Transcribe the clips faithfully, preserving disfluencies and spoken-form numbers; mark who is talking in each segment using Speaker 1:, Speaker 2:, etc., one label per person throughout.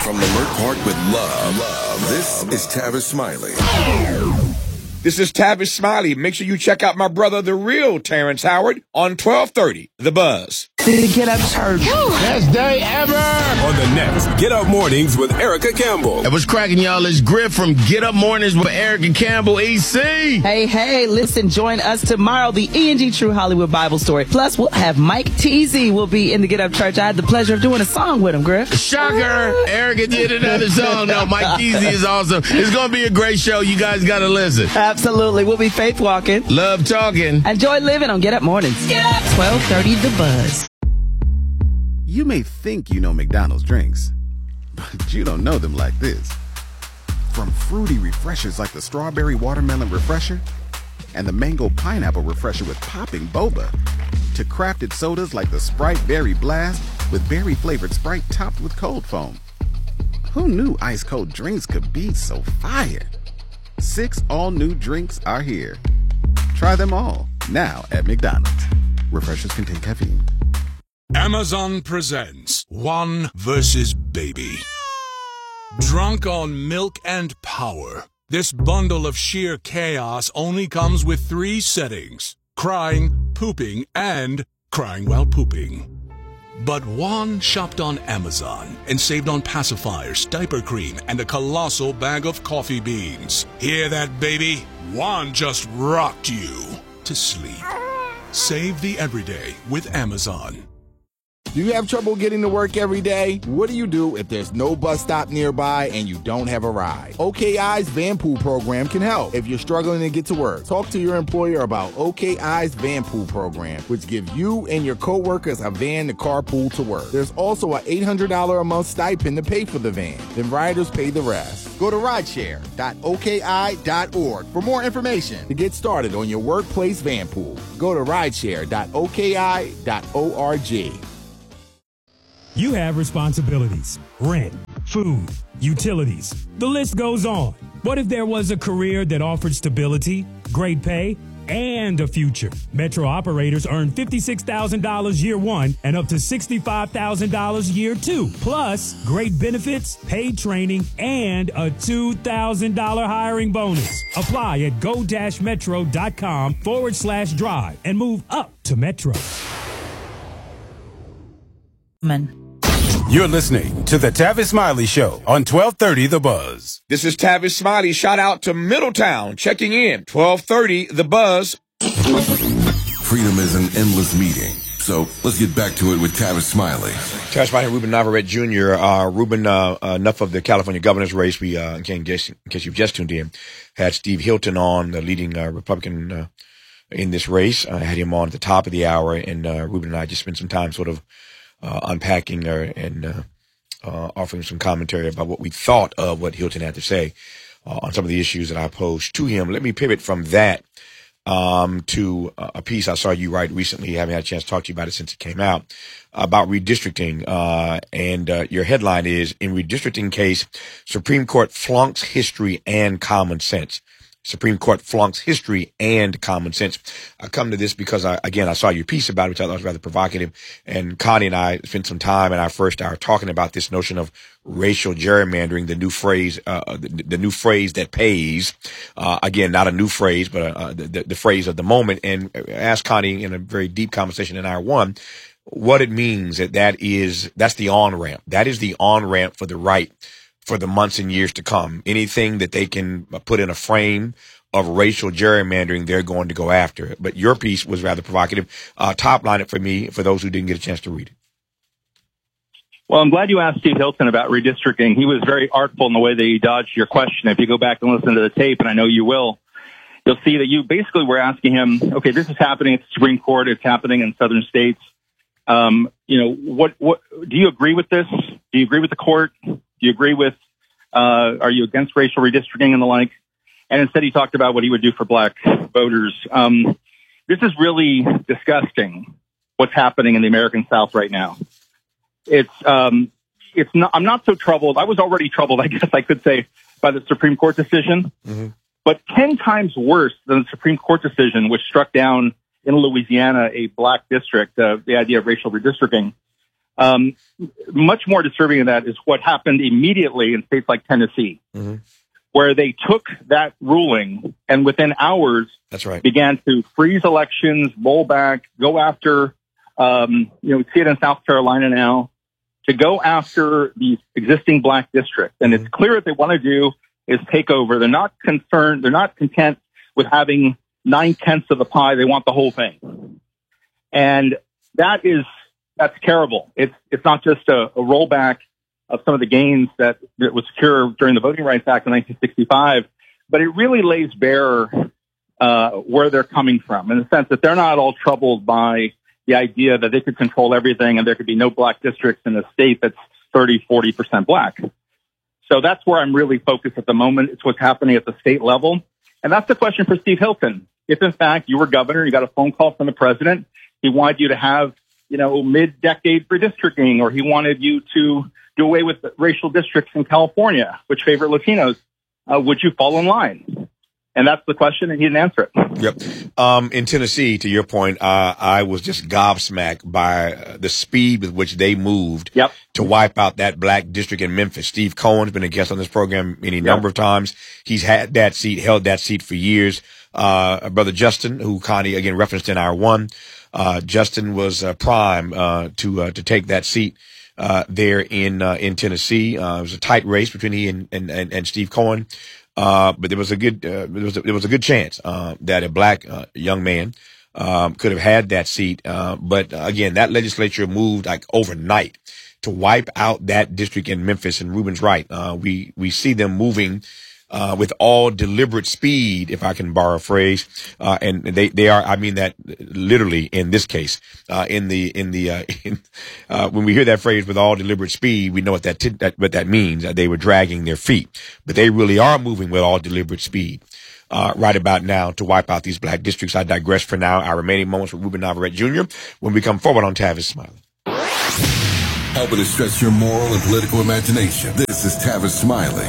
Speaker 1: From the Leimert Park with love, love, this is Tavis Smiley.
Speaker 2: This is Tavis Smiley. Make sure you check out my brother, the real Terrence Howard, on twelve thirty, The Buzz.
Speaker 3: Get Up Church.
Speaker 4: Best day ever.
Speaker 5: On the next Get Up Mornings with Erica Campbell.
Speaker 4: Hey, what's cracking, y'all? It's Griff from Get Up Mornings with Erica Campbell, E C.
Speaker 3: Hey, hey, listen, join us tomorrow, the E and G True Hollywood Bible Story. Plus, we'll have Mike Teasy will be in the Get Up Church. I had the pleasure of doing a song with him, Griff.
Speaker 4: Shocker. Erica did another song. No, Mike Teasy is awesome. It's going to be a great show. You guys got to listen.
Speaker 3: Absolutely. We'll be faith walking.
Speaker 4: Love talking.
Speaker 3: Enjoy living on Get Up Mornings. Get Up. twelve thirty, The Buzz.
Speaker 6: You may think you know McDonald's drinks, but you don't know them like this. From fruity refreshers like the Strawberry Watermelon Refresher and the Mango Pineapple Refresher with popping boba, to crafted sodas like the Sprite Berry Blast with berry-flavored Sprite topped with cold foam. Who knew ice-cold drinks could be so fire? Six all-new drinks are here. Try them all, now at McDonald's. Refreshers contain caffeine.
Speaker 7: Amazon presents One versus Baby. Drunk on milk and power, this bundle of sheer chaos only comes with three settings: crying, pooping, and crying while pooping. But Juan shopped on Amazon and saved on pacifiers, diaper cream, and a colossal bag of coffee beans. Hear that, baby? Juan just rocked you to sleep. Save the everyday with Amazon.
Speaker 8: Do you have trouble getting to work every day? What do you do if there's no bus stop nearby and you don't have a ride? O K I's Van Pool program can help. If you're struggling to get to work, talk to your employer about O K I's Van Pool program, which gives you and your coworkers a van to carpool to work. There's also an eight hundred dollars a month stipend to pay for the van. Then riders pay the rest. Go to rideshare dot O K I dot org for more information to get started on your workplace van pool. Go to rideshare dot O K I dot org.
Speaker 9: You have responsibilities, rent, food, utilities. The list goes on. What if there was a career that offered stability, great pay, and a future? Metro operators earn fifty-six thousand dollars year one and up to sixty-five thousand dollars year two. Plus, great benefits, paid training, and a two thousand dollars hiring bonus. Apply at go-metro.com forward slash drive and move up to Metro.
Speaker 3: Man.
Speaker 5: You're listening to the Tavis Smiley Show on twelve thirty The Buzz.
Speaker 2: This is Tavis Smiley. Shout out to Middletown checking in. twelve thirty, The Buzz.
Speaker 1: Freedom is an endless meeting. So let's get back to it with Tavis Smiley.
Speaker 2: Tavis Smiley, Ruben Navarrete Junior Uh, Ruben, uh, uh, enough of the California governor's race. We, uh, in case, in case you've just tuned in, had Steve Hilton on, the leading uh, Republican uh, in this race. I had him on at the top of the hour, and uh, Ruben and I just spent some time sort of Uh, unpacking uh, and uh, uh, offering some commentary about what we thought of what Hilton had to say uh, on some of the issues that I posed to him. Let me pivot from that um, to a piece I saw you write recently. I haven't had a chance to talk to you about it since it came out, about redistricting. Uh, and uh, your headline is, "In Redistricting Case, Supreme Court Flunks History and Common Sense." Supreme Court flunks history and common sense. I come to this because, I, again, I saw your piece about it, which I thought was rather provocative. And Connie and I spent some time in our first hour talking about this notion of racial gerrymandering, the new phrase, uh, the, the new phrase that pays. Uh, again, not a new phrase, but uh, the, the phrase of the moment. And asked Connie in a very deep conversation in hour one what it means that that is, that's the on-ramp. That is the on-ramp for the right for the months and years to come. Anything that they can put in a frame of racial gerrymandering, they're going to go after. But your piece was rather provocative. Uh, top line it for me, for those who didn't get a chance to read it.
Speaker 10: Well, I'm glad you asked Steve Hilton about redistricting. He was very artful in the way that he dodged your question. If you go back and listen to the tape, and I know you will, you'll see that you basically were asking him, okay, this is happening at the Supreme Court. It's happening in southern states. Um, you know, what, what, do you agree with this? Do you agree with the court? Do you agree with, uh, are you against racial redistricting and the like? And instead he talked about what he would do for black voters. Um, this is really disgusting, what's happening in the American South right now. It's, um, it's not, I'm not so troubled. I was already troubled, I guess I could say, by the Supreme Court decision, mm-hmm. but ten times worse than the Supreme Court decision, which struck down in Louisiana a black district, uh, the idea of racial redistricting. Um, much more disturbing than that is what happened immediately in states like Tennessee, mm-hmm. where they took that ruling and within hours
Speaker 2: That's right.
Speaker 10: began to freeze elections, roll back, go after, um, you know, we see it in South Carolina now, to go after these existing black districts. And mm-hmm. it's clear what they want to do is take over. They're not concerned, they're not content with having nine-tenths of the pie. They want the whole thing. And that is, that's terrible. It's, it's not just a, a rollback of some of the gains that, that was secured during the Voting Rights Act in nineteen sixty-five, but it really lays bare uh, where they're coming from, in the sense that they're not all troubled by the idea that they could control everything and there could be no black districts in a state that's thirty, forty percent black. So that's where I'm really focused at the moment. It's what's happening at the state level. And that's the question for Steve Hilton. If, in fact, you were governor, you got a phone call from the president, he wanted you to have, you know, mid-decade redistricting, or he wanted you to do away with racial districts in California, which favor Latinos, uh, would you fall in line? And that's the question, and he didn't answer it.
Speaker 2: Yep. Um, in Tennessee, to your point, uh, I was just gobsmacked by uh, the speed with which they moved
Speaker 10: yep.
Speaker 2: to wipe out that black district in Memphis. Steve Cohen's been a guest on this program any yep. number of times. He's had that seat, held that seat for years. Uh, Brother Justin, who Connie, again, referenced in hour one, uh, Justin was uh, prime uh, to uh, to take that seat uh, there in uh, in Tennessee. Uh, it was a tight race between he and, and, and, and Steve Cohen. Uh, but there was a good, uh, there was a, there was a good chance, uh, that a black, uh, young man, um, could have had that seat. Uh, but uh, again, that legislature moved like overnight to wipe out that district in Memphis, and Ruben's right. Uh, we, we see them moving, uh, with all deliberate speed, if I can borrow a phrase. Uh, and they, they are, I mean that literally in this case, uh, in the, in the, uh, in, uh, when we hear that phrase with all deliberate speed, we know what that, t- that what that means. That they were dragging their feet, but they really are moving with all deliberate speed, uh, right about now to wipe out these black districts. I digress for now. Our remaining moments with Ruben Navarrete Junior when we come forward on Tavis Smiley.
Speaker 1: Helping to stretch your moral and political imagination. This is Tavis Smiley.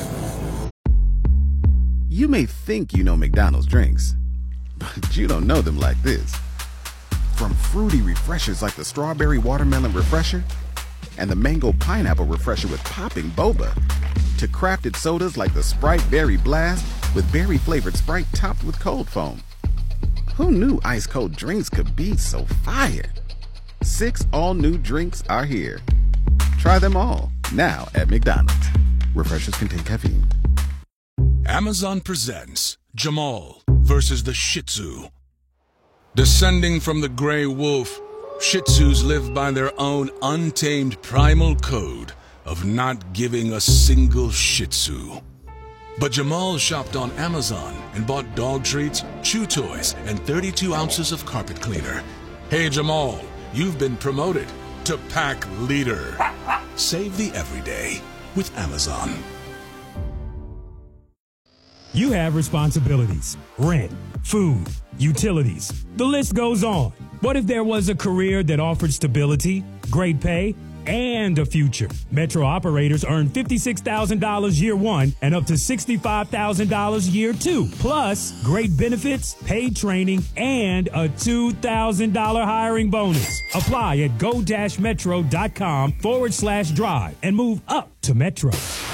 Speaker 6: You may think you know McDonald's drinks, but you don't know them like this. From fruity refreshers like the Strawberry Watermelon Refresher and the Mango Pineapple Refresher with popping boba, to crafted sodas like the Sprite Berry Blast with berry-flavored Sprite topped with cold foam. Who knew ice-cold drinks could be so fire? Six all-new drinks are here. Try them all, now at McDonald's. Refreshers contain caffeine.
Speaker 7: Amazon presents Jamal versus the Shih Tzu. Descending from the gray wolf, Shih Tzus live by their own untamed primal code of not giving a single Shih Tzu. But Jamal shopped on Amazon and bought dog treats, chew toys, and thirty-two ounces of carpet cleaner. Hey Jamal, you've been promoted to pack leader. Save the everyday with Amazon.
Speaker 9: You have responsibilities, rent, food, utilities. The list goes on. What if there was a career that offered stability, great pay, and a future? Metro operators earn fifty-six thousand dollars year one and up to sixty-five thousand dollars year two. Plus, great benefits, paid training, and a two thousand dollars hiring bonus. Apply at go-metro.com forward slash drive and move up to Metro.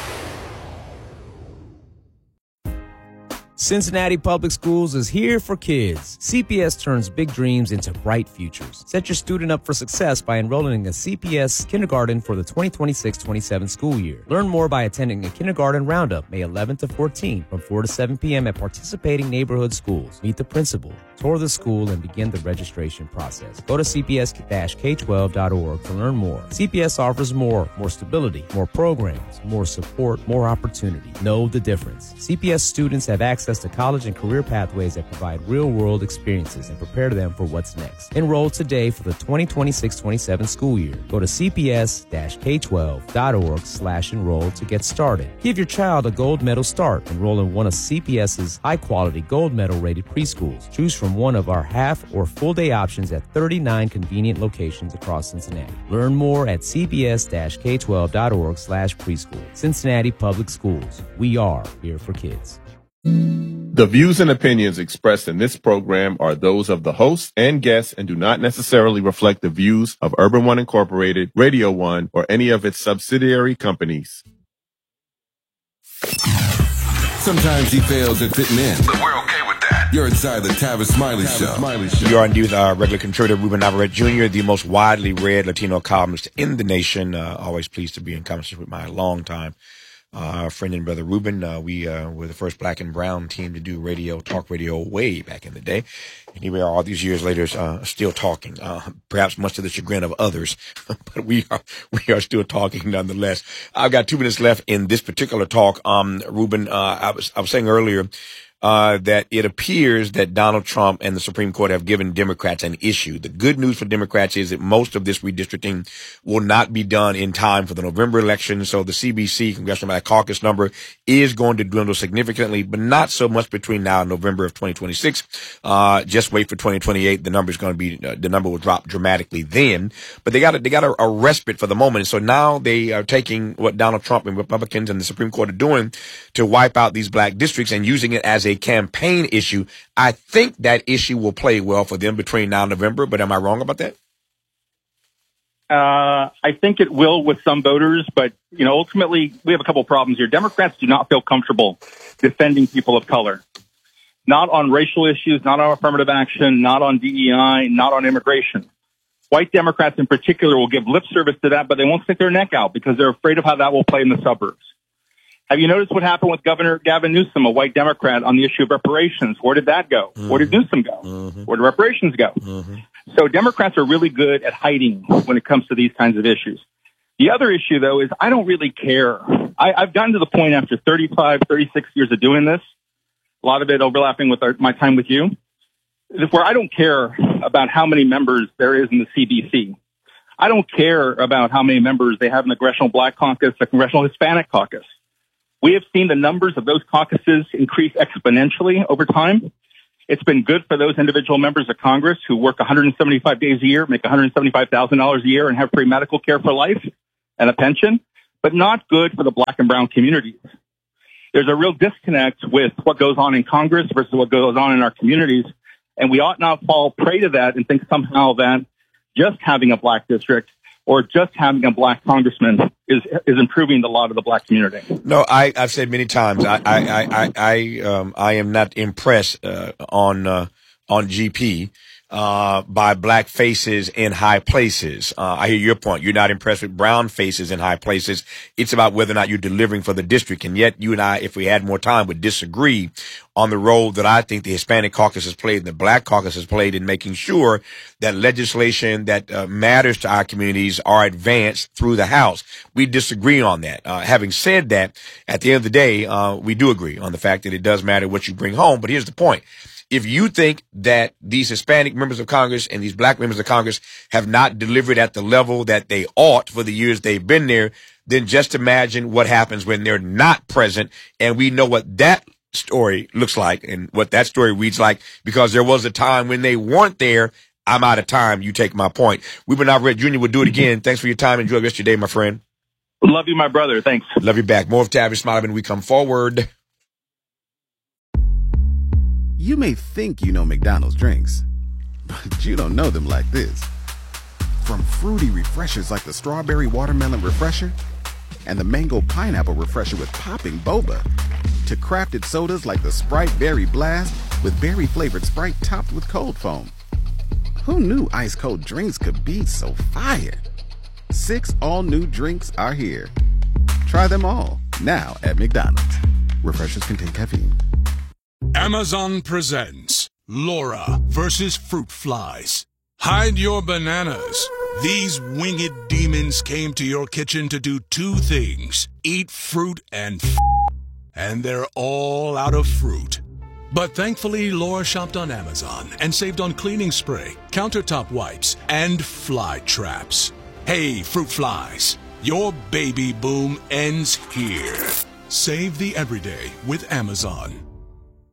Speaker 11: Cincinnati Public Schools is here for kids. C P S turns big dreams into bright futures. Set your student up for success by enrolling in a C P S kindergarten for the twenty twenty-six twenty-seven school year. Learn more by attending a kindergarten roundup May eleventh to fourteenth from four to seven p.m. at participating neighborhood schools. Meet the principal, tour the school, and begin the registration process. Go to c p s dash k twelve dot org to learn more. C P S offers more, more stability, more programs, more support, more opportunity. Know the difference. C P S students have access to college and career pathways that provide real-world experiences and prepare them for what's next. Enroll today for the twenty twenty-six twenty-seven school year. Go to c p s dash k twelve dot org slash enroll to get started. Give your child a gold medal start. Enroll in one of CPS's high-quality gold medal-rated preschools. Choose from one of our half or full-day options at thirty-nine convenient locations across Cincinnati. Learn more at c p s dash k twelve dot org slash preschool. Cincinnati Public Schools. We are here for kids.
Speaker 12: The views and opinions expressed in this program are those of the host and guests and do not necessarily reflect the views of Urban One Incorporated, Radio One, or any of its subsidiary companies.
Speaker 1: Sometimes he fails at fitting in, but we're okay with that. You're inside the Tavis Smiley Show.
Speaker 2: Smiley Show. You are indeed our regular contributor, Ruben Navarrete Junior, the most widely read Latino columnist in the nation. Uh, always pleased to be in conversation with my longtime Uh, friend and brother Ruben. Uh, we uh, were the first black and brown team to do radio, talk radio way back in the day. And here we are all these years later, uh, still talking, uh, perhaps much to the chagrin of others, but we are, we are still talking nonetheless. I've got two minutes left in this particular talk. Um, Ruben, uh, I was, I was saying earlier, Uh, that it appears that Donald Trump and the Supreme Court have given Democrats an issue. The good news for Democrats is that most of this redistricting will not be done in time for the November election. So the C B C, Congressional Black Caucus number, is going to dwindle significantly, but not so much between now and November of twenty twenty-six. Uh, just wait for twenty twenty-eight. The number is going to be, uh, the number will drop dramatically then. But they got a, they got a, a respite for the moment. So now they are taking what Donald Trump and Republicans and the Supreme Court are doing to wipe out these black districts and using it as a campaign issue. I think that issue will play well for them between now and November, but am I wrong about that?
Speaker 10: Uh, I think it will with some voters, but, you know, ultimately we have a couple of problems here. Democrats do not feel comfortable defending people of color, not on racial issues, not on affirmative action, not on D E I, not on immigration. White Democrats in particular will give lip service to that, but they won't stick their neck out because they're afraid of how that will play in the suburbs. Have you noticed what happened with Governor Gavin Newsom, a white Democrat, on the issue of reparations? Where did that go? Mm-hmm. Where did Newsom go? Mm-hmm. Where did reparations go? Mm-hmm. So Democrats are really good at hiding when it comes to these kinds of issues. The other issue, though, is I don't really care. I, I've gotten to the point after thirty-five, thirty-six years of doing this, a lot of it overlapping with our, my time with you, where I don't care about how many members there is in the C B C. I don't care about how many members they have in the Congressional Black Caucus, the Congressional Hispanic Caucus. We have seen the numbers of those caucuses increase exponentially over time. It's been good for those individual members of Congress who work one hundred seventy-five days a year, make one hundred seventy-five thousand dollars a year, and have free medical care for life and a pension, but not good for the black and brown communities. There's a real disconnect with what goes on in Congress versus what goes on in our communities, and we ought not fall prey to that and think somehow that just having a black district or just having a black congressman is is improving the lot of the black community.
Speaker 2: No, I, I've said many times, I I I I, um, I am not impressed uh, on uh, on G P uh, by black faces in high places. Uh, I hear your point. You're not impressed with brown faces in high places. It's about whether or not you're delivering for the district. And yet you and I, if we had more time, would disagree on the role that I think the Hispanic caucus has played and the black caucus has played in making sure that legislation that uh, matters to our communities are advanced through the House. We disagree on that. Uh, having said that, at the end of the day, uh, we do agree on the fact that it does matter what you bring home. But here's the point. If you think that these Hispanic members of Congress and these black members of Congress have not delivered at the level that they ought for the years they've been there, then just imagine what happens when they're not present. And we know what that story looks like and what that story reads like, because there was a time when they weren't there. I'm out of time. You take my point. Ruben Navarrete Junior will do it again. Thanks for your time. Enjoy the rest of your day, my friend.
Speaker 10: Love you, my brother. Thanks.
Speaker 2: Love you back. More of Tavis Smiley when we come forward.
Speaker 6: You may think you know McDonald's drinks, but you don't know them like this. From fruity refreshers like the Strawberry Watermelon Refresher and the Mango Pineapple Refresher with popping boba, to crafted sodas like the Sprite Berry Blast with berry-flavored Sprite topped with cold foam. Who knew ice-cold drinks could be so fire? Six all-new drinks are here. Try them all, now at McDonald's. Refreshers contain caffeine.
Speaker 7: Amazon presents Laura versus Fruit Flies. Hide your bananas. These winged demons came to your kitchen to do two things: eat fruit and f***, and they're all out of fruit. But thankfully, Laura shopped on Amazon and saved on cleaning spray, countertop wipes, and fly traps. Hey, fruit flies, your baby boom ends here. Save the everyday with Amazon.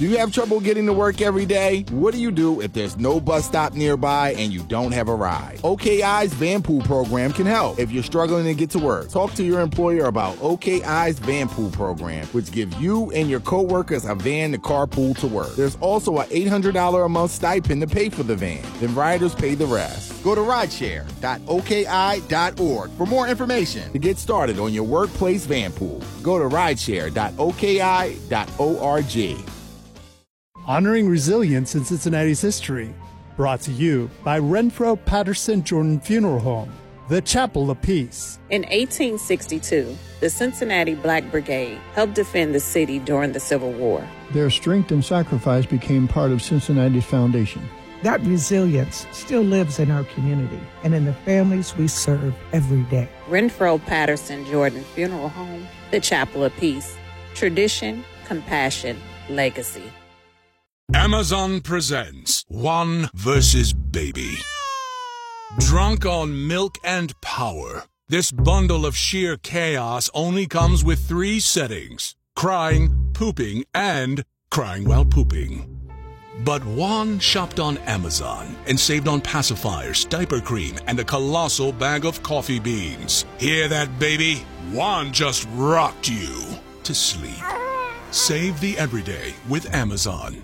Speaker 8: Do you have trouble getting to work every day? What do you do if there's no bus stop nearby and you don't have a ride? O K I's Van Pool program can help. If you're struggling to get to work, talk to your employer about O K I's Van Pool program, which gives you and your coworkers a van to carpool to work. There's also an eight hundred dollars a month stipend to pay for the van. Then riders pay the rest. Go to rideshare dot O K I dot org for more information to get started on your workplace van pool. Go to rideshare dot O K I dot org.
Speaker 13: Honoring resilience in Cincinnati's history. Brought to you by Renfro Patterson Jordan Funeral Home, the Chapel of Peace.
Speaker 14: In eighteen sixty-two, the Cincinnati Black Brigade helped defend the city during the Civil War.
Speaker 15: Their strength and sacrifice became part of Cincinnati's foundation.
Speaker 16: That resilience still lives in our community and in the families we serve every day.
Speaker 14: Renfro Patterson Jordan Funeral Home, the Chapel of Peace. Tradition, compassion, legacy.
Speaker 7: Amazon presents One versus Baby. Drunk on milk and power, this bundle of sheer chaos only comes with three settings: crying, pooping, and crying while pooping. But Juan shopped on Amazon and saved on pacifiers, diaper cream, and a colossal bag of coffee beans. Hear that, baby? Juan just rocked you to sleep. Save the everyday with Amazon.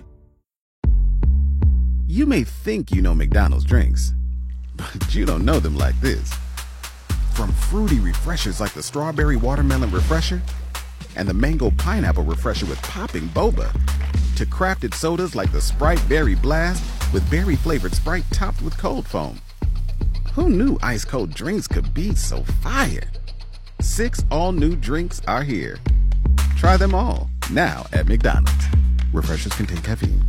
Speaker 6: You may think you know McDonald's drinks, but you don't know them like this. From fruity refreshers like the Strawberry Watermelon Refresher and the Mango Pineapple Refresher with popping boba, to crafted sodas like the Sprite Berry Blast with berry-flavored Sprite topped with cold foam. Who knew ice-cold drinks could be so fire? Six all-new drinks are here. Try them all, now at McDonald's. Refreshers contain caffeine.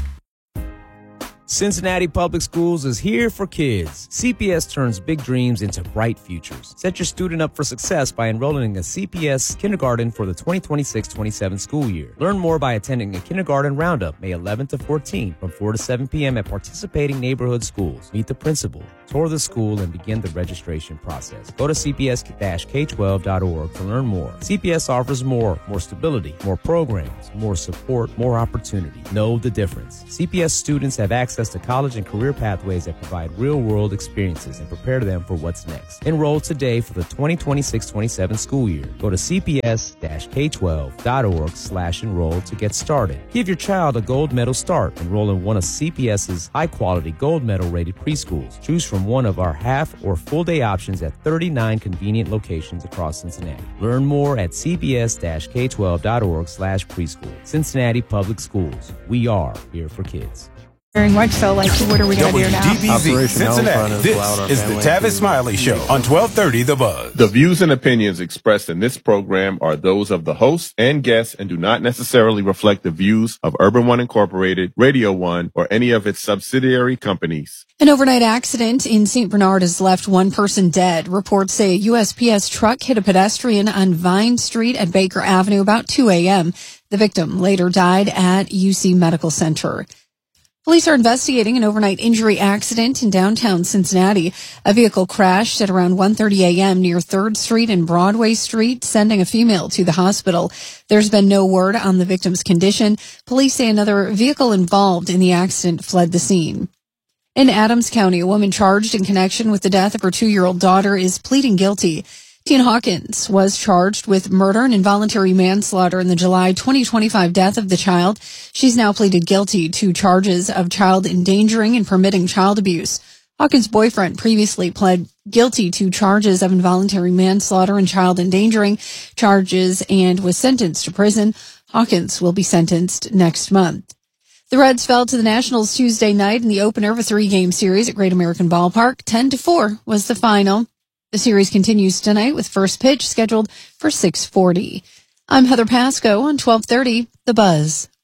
Speaker 11: Cincinnati Public Schools is here for kids. C P S turns big dreams into bright futures. Set your student up for success by enrolling in a C P S kindergarten for the twenty twenty-six twenty-seven school year. Learn more by attending a kindergarten roundup May eleventh to fourteenth from four to seven p.m. at participating neighborhood schools. Meet the principal, tour the school, and begin the registration process. Go to C P S K twelve dot org to learn more. C P S offers more, more stability, more programs, more support, more opportunity. Know the difference. C P S students have access to college and career pathways that provide real-world experiences and prepare them for what's next. Enroll today for the twenty twenty-six twenty-seven school year. Go to C P S K twelve dot org slash enroll to get started. Give your child a gold medal start. Enroll in one of C P S's high-quality gold medal-rated preschools. Choose from one of our half or full-day options at thirty-nine convenient locations across Cincinnati. Learn more at C P S K twelve dot org slash preschool. Cincinnati Public Schools. We are here for kids.
Speaker 17: Very much so. Like, what are we going to do now?
Speaker 5: W D B Z Cincinnati. This is the Tavis Smiley Show on twelve thirty The Buzz.
Speaker 12: The views and opinions expressed in this program are those of the host and guests and do not necessarily reflect the views of Urban One Incorporated, Radio One, or any of its subsidiary companies.
Speaker 17: An overnight accident in Saint Bernard has left one person dead. Reports say a U S P S truck hit a pedestrian on Vine Street at Baker Avenue about two a.m. The victim later died at U C Medical Center. Police are investigating an overnight injury accident in downtown Cincinnati. A vehicle crashed at around one thirty a.m. near third Street and Broadway Street, sending a female to the hospital. There's been no word on the victim's condition. Police say another vehicle involved in the accident fled the scene. In Adams County, a woman charged in connection with the death of her two-year-old daughter is pleading guilty. Tina Hawkins was charged with murder and involuntary manslaughter in the July twenty twenty-five death of the child. She's now pleaded guilty to charges of child endangering and permitting child abuse. Hawkins' boyfriend previously pled guilty to charges of involuntary manslaughter and child endangering charges and was sentenced to prison. Hawkins will be sentenced next month. The Reds fell to the Nationals Tuesday night in the opener of a three-game series at Great American Ballpark. ten to four was the final. The series continues tonight with first pitch scheduled for six forty. I'm Heather Pasco on twelve thirty The Buzz.